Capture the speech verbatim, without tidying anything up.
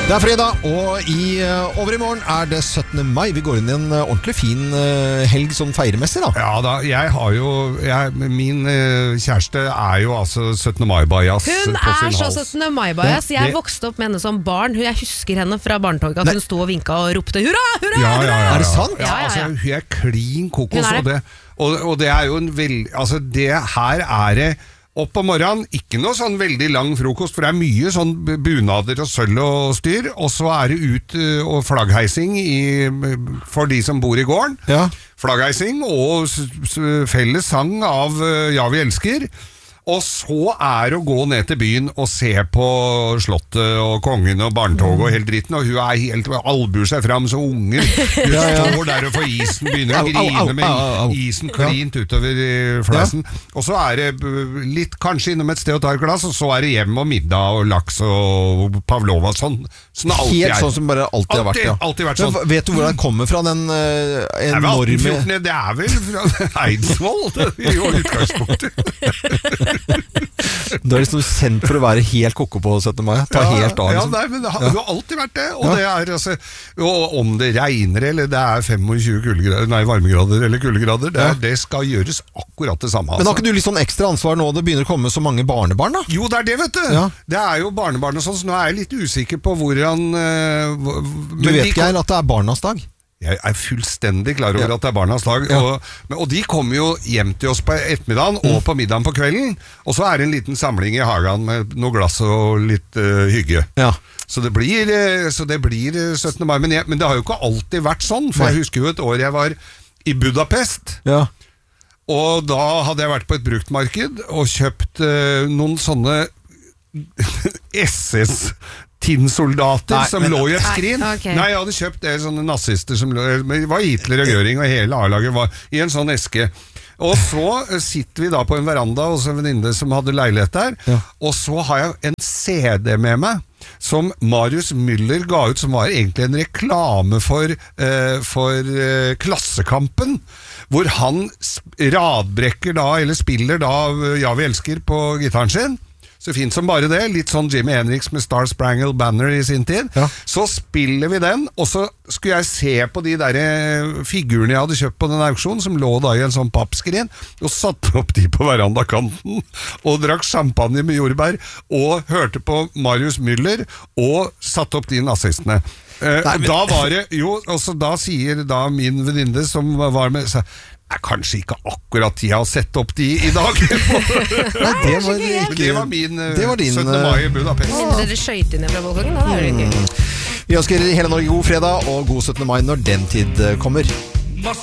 Det er fredag, og i uh, over i morgen er det syttende mai. Vi går inn i en uh, ordentlig fin uh, helg sånn feiremessig da. Ja da, jeg har jo jeg, min uh, kjæreste er jo altså syttende mai-bajas på sin hals. Hun er så syttende mai-bajas. Jeg vokste opp med henne som barn. Jeg husker henne fra barnetoget at hun sto og vinket og ropte hurra, hurra, ja, ja, ja, ja. Er det sant? Ja, ja, ja. Altså, hun er klin kokos, er og det, og, og det er jo en veld... Altså, det her er det opp om morgenen, ikke noe sånn veldig lang frokost, for det er mye sånn bunader og sølv og styr, og så er det ut uh, og flaggheising i, for de som bor i gården. Ja. Flaggheising og s s felles sang av uh, Ja, vi elsker. Og så er det å gå ned til byen og se på slottet og kongen og barnetoget og helt dritten, og hun er helt, albuer seg fram som unger. Hun ja, ja. står der og får isen, begynner å grine med isen klint utover fleisen. Ja. Og så er det litt, kanskje innom et sted å ta et glass, og så er det hjem og middag og laks og pavlova, sånn. sånn helt sånn som bare alltid har vært, ja. Alltid vært sånn. Men, vet du hvor den kommer fra, den uh, enorme... Det er vel fra Eidsvoll, det er jo utgangspunktet. Du er liksom kjent for å være helt koko på syttende mai. Ta ja, helt av liksom. Ja, nei, men det har, ja. Du har alltid vært det. Og, ja. det er, altså, og om det regner eller det er tjuefem kuldegrader, nei, varmegrader eller kuldegrader, det, er, det skal gjøres akkurat det samme. Altså. Men har ikke du litt sånn ekstra ansvar nå det begynner å komme så mange barnebarn da? Jo, det er det, vet du. Ja. Det er jo barnebarn og sånn, så nå er jeg litt usikker på hvordan uh, Du vet ikke at det er barnas dag? Jeg er fullstendig klar over ja. at det er barnas dag, ja. og, og de kommer jo hjem til oss på ettermiddagen mm. og på middagen på kvelden, og så er det en liten samling i hagen med noe glass og litt uh, hygge. Ja. Så det blir, så det blir syttende mai, men, jeg, men det har jo ikke alltid vært sånn, for Nei. jeg husker jo et år jeg var i Budapest, ja. og da hadde jeg vært på et bruktmarked og kjøpt uh, noen sånne S S tinnsoldater Nei, som men, lå i et skrin. Nei, okay. Nei, jeg hadde kjøpt det, sånne nazister som lå, det var Hitler og Göring og hele A-laget var i en sånn eske. Og så sitter vi da på en veranda hos en venninne som hadde leilighet der, ja. og så har jeg en C D med meg som Marius Müller ga ut, som var egentlig en reklame for, uh, for uh, Klassekampen, hvor han radbrekker da, eller spiller da Ja, vi elsker på gitaren sin. Så fint som bare det, litt sånn Jimi Hendrix med Star Spangled Banner i sin tid. Ja. Så spiller vi den, og så skulle jeg se på de der figurene jeg hadde kjøpt på den auksjonen, som lå da i en sånn pappskrin, og satte opp de på verandakanten, og drakk champagne med jordbær, og hørte på Marius Müller, og satte opp de nazistene. Eh, Nei, men... Da var det, jo, altså da sier da min venninne som var med, så er kanskje ikke akkurat tida å sette opp de i dag. Nei, det var, ikke, det var min det var din, syttende mai i Budapest. Men dere skjøyte ned fra balkongen, da er det ikke. Vi ønsker hele Norge god fredag og god syttende mai når den tid kommer.